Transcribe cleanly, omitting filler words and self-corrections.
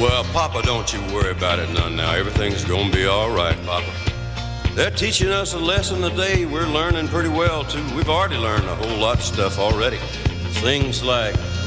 Well, Papa, don't you worry about it none now. Everything's gonna be all right, Papa. They're teaching us a lesson today we're learning pretty well, too. We've already learned a whole lot of stuff already. Things like